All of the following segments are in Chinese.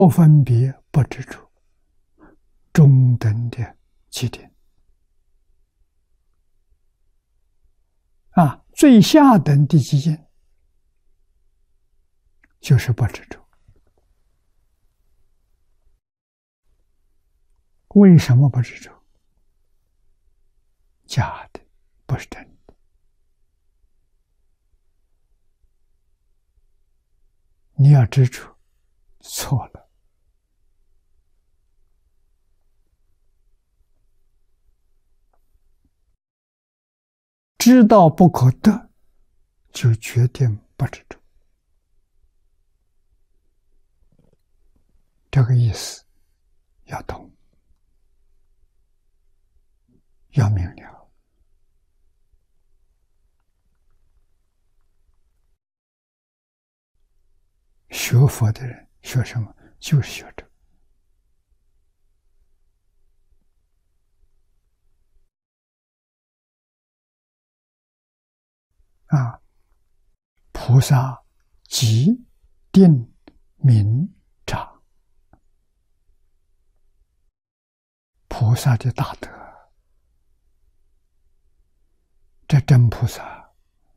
不分别不执着，中等的寂定。最下等的寂静就是不执着。为什么不执着？假的，不是真的。你要执着，错了。知道不可得，就决定不执着。这个意思要懂，要明了。学佛的人学什么？就是学这个。菩萨即定明察，菩萨的大德，这真菩萨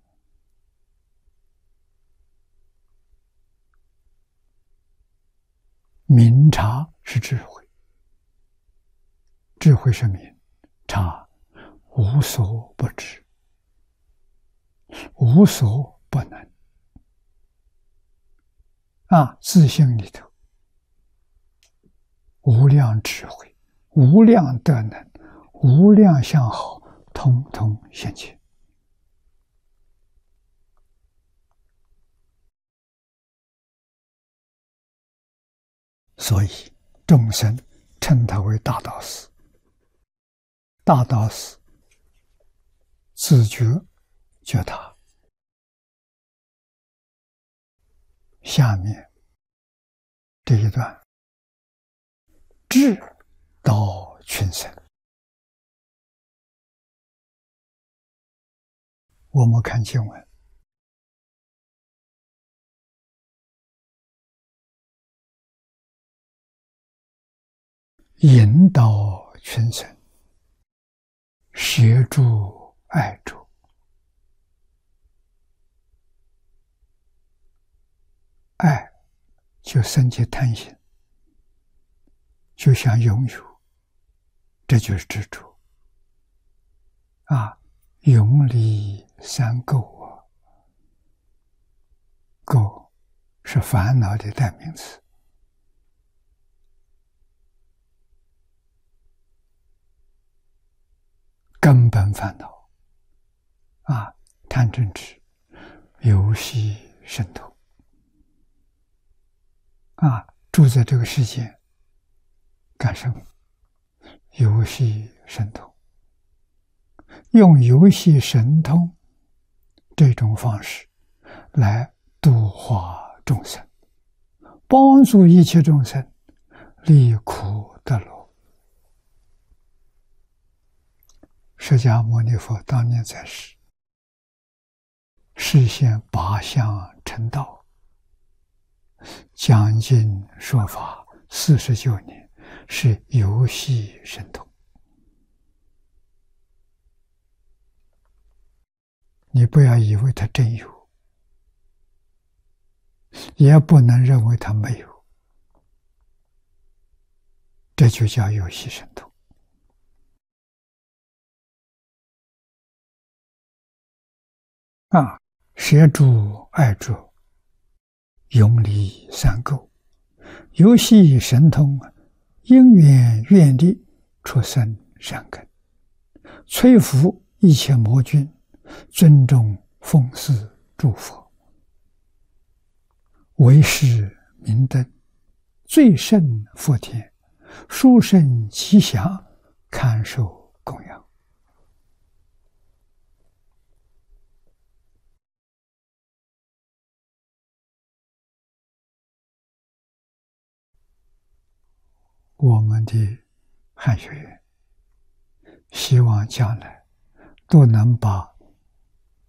明察是智慧，智慧是明，察无所不知，无所不能。自性里头无量智慧，无量德能，无量相好，通通现前。所以众生称他为大道士。大道士自觉觉他。下面这一段，智导群生，我们看经文，引导群生，协助爱助。爱就生起贪心，就想拥有，这就是执着。永离三垢垢是烦恼的代名词。根本烦恼贪嗔痴，游戏渗透。住在这个世界干什么？游戏神通，用游戏神通这种方式来度化众生，帮助一切众生离苦得乐。释迦牟尼佛当年在世，示现八相成道，讲经说法49年，是游戏神通。你不要以为他真有，也不能认为他没有，这就叫游戏神通。协助爱助，永离三垢，游戏神通，因缘愿力，出生善根，摧伏一切魔君，尊重奉祀诸佛，为是明灯，最胜福田，殊胜吉祥，堪受供养。我们的汉学院希望将来都能把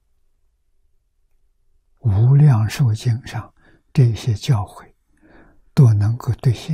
无量寿经上这些教诲都能够兑现。